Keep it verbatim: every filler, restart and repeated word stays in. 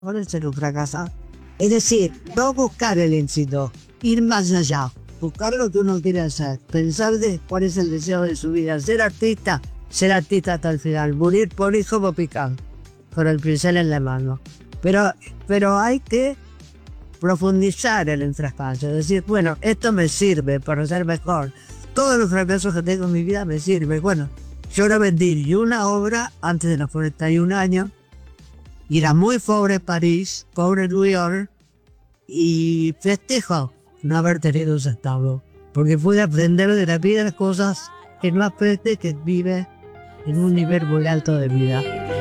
Puede ser un fracaso. Es decir, no buscar el éxito, ir más allá, buscar lo que uno quiere hacer, pensar de cuál es el deseo de su vida, ser artista, ser artista hasta el final, morir por hijo como picado, con el pincel en la mano. Pero, pero hay que profundizar en el fracaso, es decir, bueno, esto me sirve para ser mejor. Todos los fracasos que tengo en mi vida me sirven. Bueno, yo no vendí ni una obra antes de los cuarenta y un años. Y era muy pobre París, pobre New York, y festejo no haber tenido un centavo, porque pude aprender de la vida las cosas que más gente que vive en un nivel muy alto de vida.